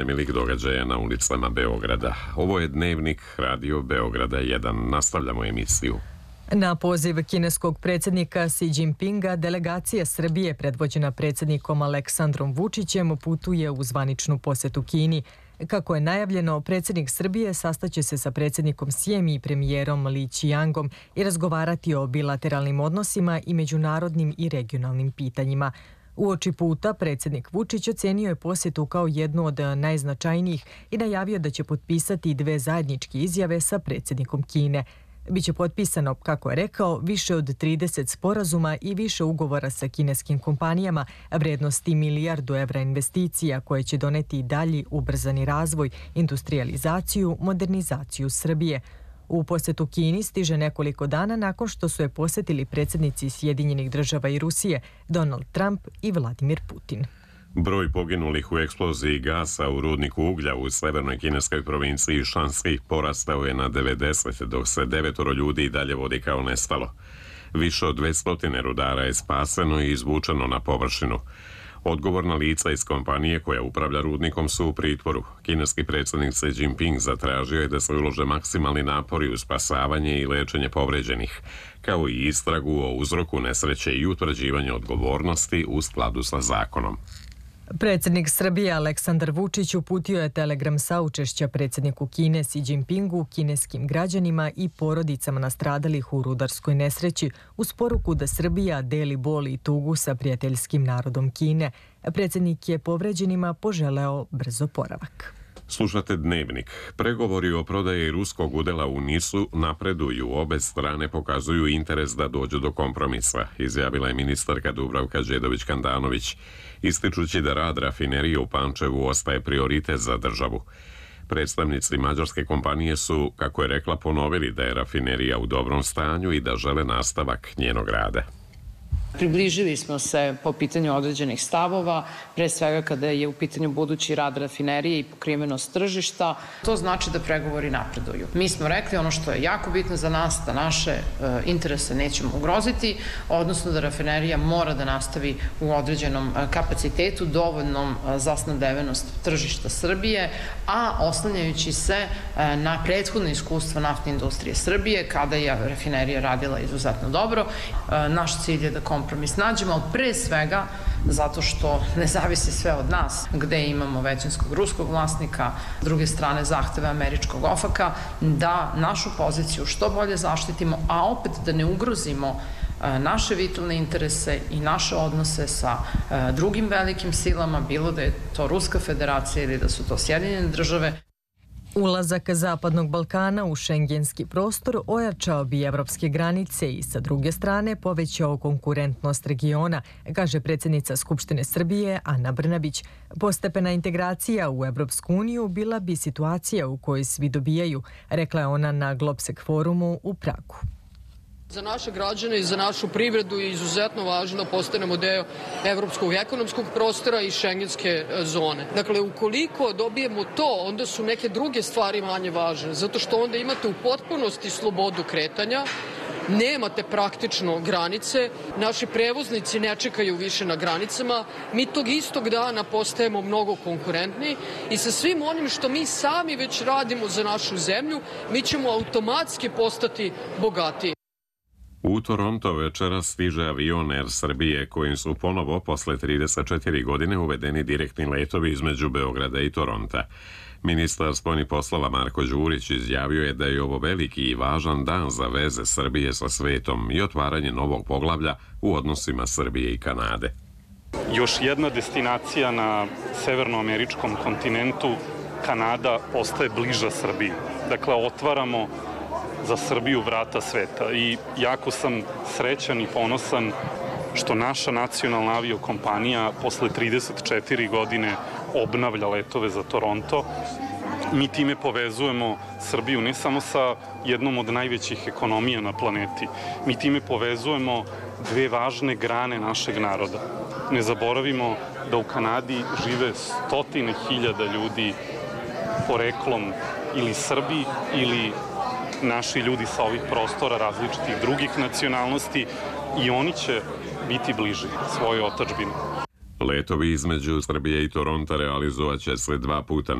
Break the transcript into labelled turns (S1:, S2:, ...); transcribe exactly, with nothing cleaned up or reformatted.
S1: nemilih događaja na ulicama Beograda. Ovo je Dnevnik Radio Beograda jedan. Nastavljamo emisiju.
S2: Na poziv kineskog predsjednika Xi Jinpinga, delegacija Srbije predvođena predsjednikom Aleksandrom Vučićem putuje u zvaničnu posjetu Kini. Kako je najavljeno, predsjednik Srbije sastaće se sa predsjednikom Xijem i premijerom Li Qiangom i razgovarati o bilateralnim odnosima i međunarodnim i regionalnim pitanjima. Uoči puta, predsjednik Vučić ocenio je posjetu kao jednu od najznačajnijih i najavio da će potpisati dve zajedničke izjave sa predsjednikom Kine. Biće potpisano, kako je rekao, više od trideset sporazuma i više ugovora sa kineskim kompanijama, vrednosti milijardu evra investicija koje će doneti dalji ubrzani razvoj, industrijalizaciju, modernizaciju Srbije. U posjetu Kini stiže nekoliko dana nakon što su je posjetili predsjednici Sjedinjenih država i Rusije, Donald Trump i Vladimir Putin.
S1: Broj poginulih u eksploziji gasa u rudniku uglja u severnoj kineskoj provinciji Šansi porastao je na devedeset, dok se devetoro ljudi i dalje vodi kao nestalo. Više od dvesta rudara je spaseno i izvučeno na površinu. Odgovorna lica iz kompanije koja upravlja rudnikom su u pritvoru. Kineski predsjednik Xi Jinping zatražio je da se ulože maksimalni napori u spasavanje i lečenje povređenih, kao i istragu o uzroku nesreće i utvrđivanje odgovornosti u skladu sa zakonom.
S2: Predsjednik Srbije Aleksandar Vučić uputio je telegram saučešća predsjedniku Kine Xi Jinpingu, kineskim građanima i porodicama nastradalih u rudarskoj nesreći uz poruku da Srbija deli bol i tugu sa prijateljskim narodom Kine. Predsjednik je povređenima poželeo brz oporavak.
S1: Slušate Dnevnik. Pregovori o prodaji ruskog udela u Nisu napreduju. Obe strane pokazuju interes da dođu do kompromisa, izjavila je ministarka Dubravka Đedović-Handanović, ističući da rad rafinerije u Pančevu ostaje prioritet za državu. Predstavnici mađarske kompanije su, kako je rekla, ponovili da je rafinerija u dobrom stanju i da žele nastavak njenog rada.
S3: Približili smo se po pitanju određenih stavova, pre svega kada je u pitanju budući rad rafinerije i pokrivenost tržišta. To znači da pregovori napreduju. Mi smo rekli ono što je jako bitno za nas, da naše e, interese nećemo ugroziti, odnosno da rafinerija mora da nastavi u određenom e, kapacitetu, dovoljnom e, za snabdevenost tržišta Srbije, a oslanjajući se e, na prethodno iskustvo naftne industrije Srbije, kada je rafinerija radila izuzetno dobro. E, naš cilj je da kompromis nađemo, ali pre svega zato što ne zavisi sve od nas, gde imamo većinskog ruskog vlasnika, s druge strane zahteve američkog ofaka, da našu poziciju što bolje zaštitimo, a opet da ne ugrozimo naše vitalne interese i naše odnose sa drugim velikim silama, bilo da je to Ruska federacija ili da su to Sjedinjene države.
S2: Ulazak Zapadnog Balkana u šengenski prostor ojačao bi evropske granice i sa druge strane povećao konkurentnost regiona, kaže predsjednica Skupštine Srbije Ana Brnabić. Postepena integracija u Evropsku uniju bila bi situacija u kojoj svi dobijaju, rekla je ona na Globsek forumu u Pragu.
S4: Za naše građane i za našu privredu je izuzetno važno da postanemo deo evropskog ekonomskog prostora i šengenske zone. Dakle, ukoliko dobijemo to, onda su neke druge stvari manje važne, zato što onda imate u potpunosti slobodu kretanja, nemate praktično granice, naši prevoznici ne čekaju više na granicama, mi tog istog dana postajemo mnogo konkurentni i sa svim onim što mi sami već radimo za našu zemlju, mi ćemo automatski postati bogatiji.
S1: U Toronto večera stiže avion Air Srbije kojim su ponovo posle trideset četiri godine uvedeni direktni letovi između Beograda i Toronta. Ministar spoljnih poslova Marko Đurić izjavio je da je ovo veliki i važan dan za veze Srbije sa svetom i otvaranje novog poglavlja u odnosima Srbije i Kanade.
S5: Još jedna destinacija na severnoameričkom kontinentu, Kanada, postaje bliža Srbiji. Dakle, otvaramo za Srbiju vrata sveta i jako sam srećan i ponosan što naša nacionalna aviokompanija posle trideset četiri godine obnavlja letove za Toronto. Mi time povezujemo Srbiju ne samo sa jednom od najvećih ekonomija na planeti, mi time povezujemo dve važne grane našeg naroda. Ne zaboravimo da u Kanadi žive stotine hiljada ljudi poreklom ili Srbi ili naši ljudi sa ovih prostora različitih drugih nacionalnosti i oni će biti bliži svojoj otadžbini.
S1: Letovi između Srbije i Toronta realizovat će se dva puta